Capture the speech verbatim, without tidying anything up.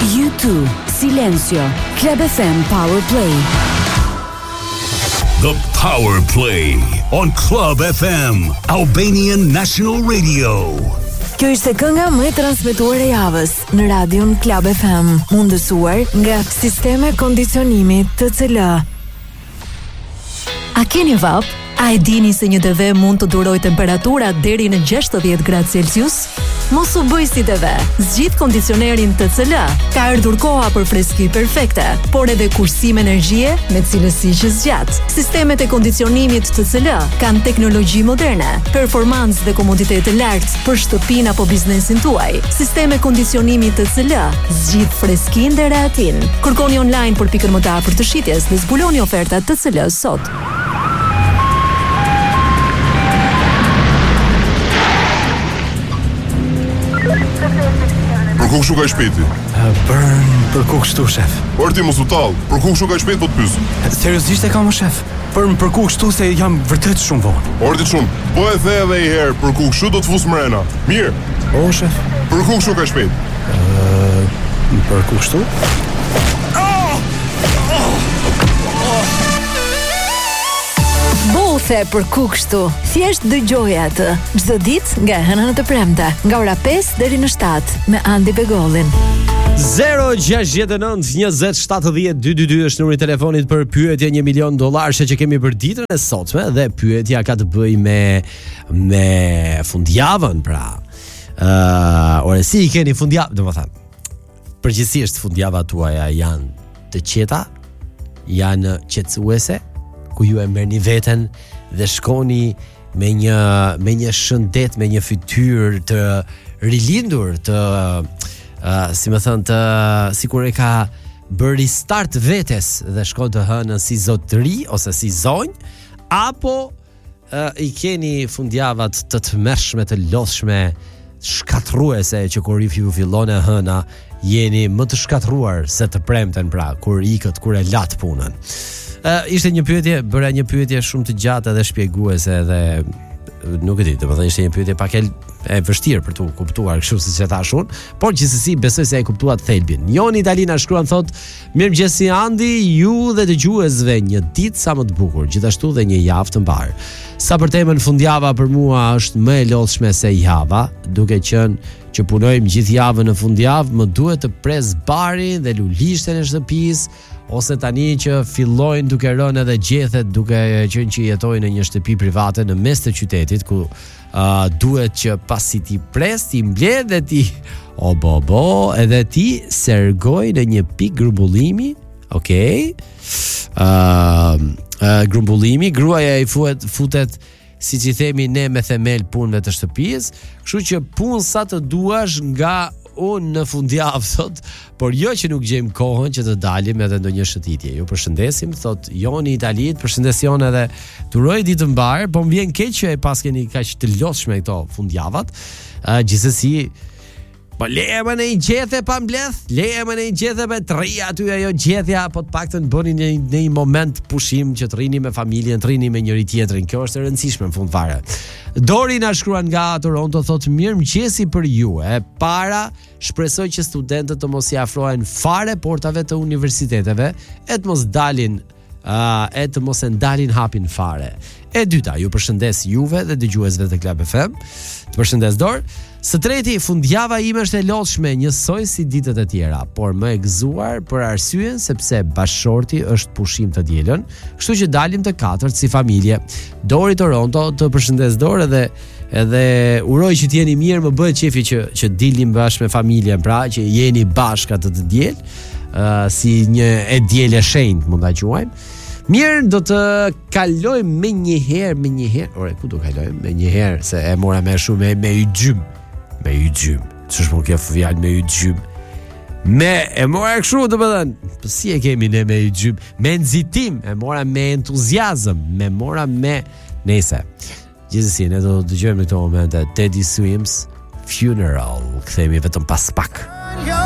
U two, Silencio, Club F M Power Play. The Power Play on Club F M, Albanian National Radio. Kjo ishte kënga më e transmetuar e javës në radion Club F M, mundësuar nga Sisteme Kondicionimi T C L. A keni vap? A e dini se një T V mund të duroj temperatura deri në gjashtëdhjetë gradë Celsius? Mos u bëj si T V. Zgjidh kondicionerin T C L. Ka ardhur koha për freski perfekte, por edhe kursim energjie me cilësi që zgjat. Sistemet e kondicionimit T C L kanë teknologji moderne, performancë dhe komoditet të lartë për shtëpinë apo biznesin tuaj. Sisteme kondicionimi T C L zgjidh freskinë dhe rehatin. Kërkoni online për pikën më të afërt të shitjes dhe zbuloni ofertat T C L sot. Për ku kështu ka shpejti? Për, për ku kështu, shef? Por ti mos u tall, për ku kështu ka shpejt po të pyes? Seriozisht e kam, shef? Për për ku kështu se jam vërtet shumë vonë. Orti shumë, po e the edhe një herë, për ku kështu do të fus mrena. Mirë. O, shef? Për ku kështu ka shpejt? Uh, për ku kështu? Bothe për ku kështu. Thjesht dëgjoj atë çdo ditë nga e hëna në të premte, nga ora pesë deri në shtatë me Andi Begollin. zero gjasht nëntë njëzet shtatëdhjetë dytyditë është numri i telefonit për pyetje një milion dollarësh që kemi për ditën e sotme dhe pyetja ka të bëjë me me fundjavën, pra. Ë, uh, ore si i keni fundjavë, domethënë. Përgjithsisht fundjavat tuaja janë të qeta, janë qetësuese, ku ju e merrni veten dhe shkoni me një me një shëndet, me një fytyrë të rilindur, të uh, si më thënë, të sikur e ka bëri start vetes dhe shkon të hënën si zotëri ose si zonjë, apo uh, i keni fundjavat të tmerrshme, të lodhshme, shkatruese, që kur i ju fillon e hëna jeni më të shkatruar se të premten, pra, kur ikët, kur e lat punën. Uh, ishte një pyetje, bëra një pyetje shumë të gjatë dhe shpjeguese dhe nuk e di, domethënë ishte një pyetje pak e, e vështirë për tu kuptuar kështu siç e thash unë, por gjithsesi besoj se e kuptuat thelbin. Joni Dalina shkruan thot: "Mirëmëngjes Andi, ju dhe dëgjuesve, një ditë sa më të bukur, gjithashtu dhe një javë të mbar. Sa për temën fundjava për mua është më e lodhshme se java, duke qenë që punojmë gjithë javën në fundjavë, më duhet të pres barin dhe lulishten e shtëpisë, ose tani që fillojnë duke rënë edhe gjethet, duke qenë që jetojnë në një shtëpi private në mes të qytetit, ku uh, duhet që pasi ti pres, ti mbledh dhe ti o bo bo, edhe ti sergoj në një pikë grumbullimi, okay? Uh, uh, grumbullimi, gruaja i futet, futet si që themi ne me themel punëve të shtëpisë, kështu që punë sa të duash nga unë në fundjavë, thot, por jo që nuk gjejmë kohën që të dalim edhe ndonjë shëtitje. Ju përshëndesim, thot Joni Italit, përshëndesion edhe turoj ditë mbar, po më vjen keq që e pas keni kaq të lodhshme këto fundjavat. Uh, gjithsesi, po leje më në i gjethe pa mbledh, leje më në i gjethe me të rria aty ajo gjetja, po të paktën bëni në një moment pushim që të rrini me familjen, të rrini me njëri tjetrin. Kjo është e rëndësishme në fund fare. Dori na shkruan nga Toronto, thotë mirëmëngjesi për ju. E para, shpresoj që studentët të mos i afrohen fare portave të universiteteve, e të mos dalin, uh, e të mos e ndalin hapin fare. E dyta, ju përshëndes juve dhe dëgjuesve të Club F M. Të përshëndes Dor. Së treti, fundjava ime është e lodhshme njësoj si ditët e tjera, por më e gëzuar për arsyen sepse bashorti është pushim të dielën, kështu që dalim të katërt si familje. Dori Toronto, të përshëndes Dorë, edhe edhe uroj që të jeni mirë, më bëhet qefi që që dilim bashkë me familjen, pra që jeni bashkë atë të diel, uh, si një e diel e shenjtë, mund ta quajmë. Mirë, do të kalojmë me një herë, me një herë, ore, ku do kalojmë? Me një herë, se e mora me shumë me, me y gjym. Me y gjym. Që është më kjo fjalë me y gjym? Me, e mora kështu, do të thënë, po si e kemi ne me y gjym? Me nxitim, e mora me entuziazëm, me mora me nëse. Gjithsesi, ne do të dëgjojmë në këto momente Teddy Swims Funeral. Kthehemi vetëm pas pak.